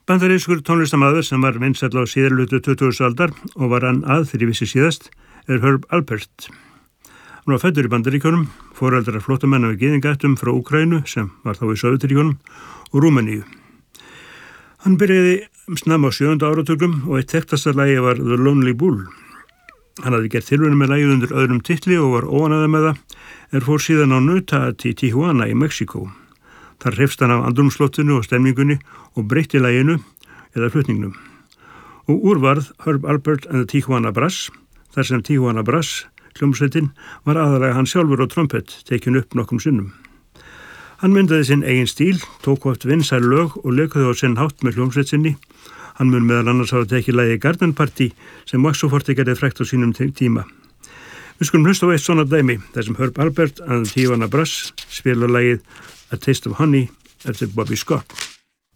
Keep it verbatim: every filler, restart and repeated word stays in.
Bandarískur tónlistarmaður sem var vinsæll á síðarlutu tuttugustu aldar og var hann að fyrir vissi síðast er Herb Alpert. Hann var fæddur í Bandaríkjunum, foreldrar flóttamenn af gyðingaættum frá Úkraínu sem var þá í Sovétríkjunum og Rúmeníu. Hann byrjaði snemma á sjöunda áratugnum og eitt þekktasta lagi var The Lonely Bull. Hann hafði gert tilraunir með lagið undir öðrum titli og var óánægður með það er fór síðan á nautaat í Tijuana í Mexíkó. Þar hrifst hann af andrúmsloftinu og stemningunni og breytti laginu eða flutningnum. Og úr varð Herb Alpert and the Tijuana Brass, þar sem Tijuana Brass, hljómsveitin, var aðalega hann sjálfur á trompet tekin upp nokkrum sinnum. Hann myndaði sinn eigin stíl, tók oft vinsæl lög og leikaði á sinn hátt með hljómsveit sinni. Hann mun meðal annars hafa tekið lagið Garden Party sem Waxoforti gerði frægt á sínum tíma. Við skulum hlusta á eitt svona dæmi, þar sem Herb Alpert and the Tijuana Brass spila lagið A Taste of Honey eftir Bobby Scott.